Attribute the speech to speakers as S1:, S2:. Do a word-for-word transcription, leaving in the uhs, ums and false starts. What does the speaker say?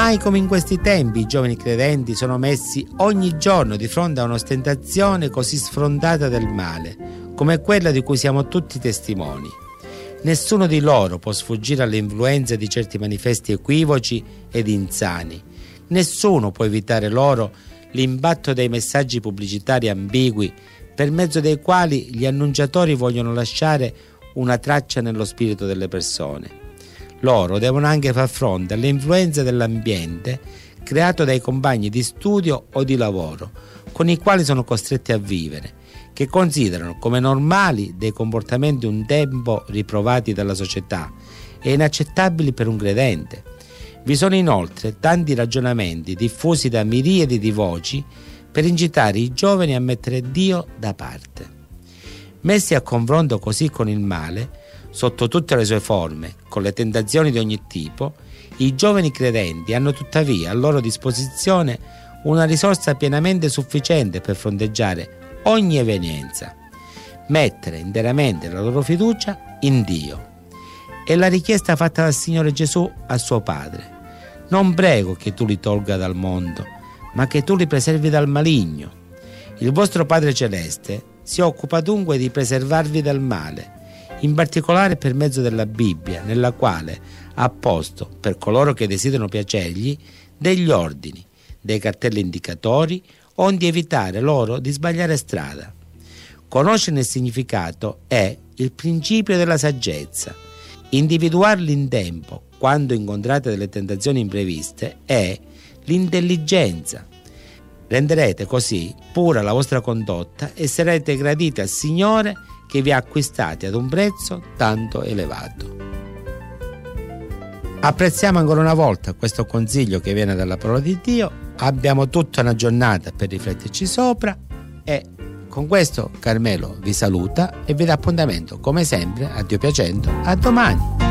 S1: Mai come in questi tempi i giovani credenti sono messi ogni giorno di fronte a un'ostentazione così sfrontata del male, come quella di cui siamo tutti testimoni. Nessuno di loro può sfuggire alle influenze di certi manifesti equivoci ed insani. Nessuno può evitare loro l'impatto dei messaggi pubblicitari ambigui per mezzo dei quali gli annunciatori vogliono lasciare una traccia nello spirito delle persone. Loro devono anche far fronte alle influenze dell'ambiente creato dai compagni di studio o di lavoro con i quali sono costretti a vivere, che considerano come normali dei comportamenti un tempo riprovati dalla società e inaccettabili per un credente. Vi sono inoltre tanti ragionamenti diffusi da miriadi di voci per incitare i giovani a mettere Dio da parte. Messi a confronto così con il male, sotto tutte le sue forme, con le tentazioni di ogni tipo, i giovani credenti hanno tuttavia a loro disposizione una risorsa pienamente sufficiente per fronteggiare ogni evenienza: mettere interamente la loro fiducia in Dio. È la richiesta fatta dal Signore Gesù a suo Padre: non prego che tu li tolga dal mondo, ma che tu li preservi dal maligno. Il vostro Padre Celeste si occupa dunque di preservarvi dal male, in particolare per mezzo della Bibbia, nella quale ha posto, per coloro che desiderano piacergli, degli ordini, dei cartelli indicatori, onde evitare loro di sbagliare strada. Conoscere il significato è il principio della saggezza. Individuarli in tempo, quando incontrate delle tentazioni impreviste, è l'intelligenza. Renderete così pura la vostra condotta e sarete graditi al Signore che vi ha acquistati ad un prezzo tanto elevato. Apprezziamo ancora una volta questo consiglio che viene dalla parola di Dio. Abbiamo tutta una giornata per rifletterci sopra e con questo Carmelo vi saluta e vi dà appuntamento come sempre, a Dio piacendo, a domani.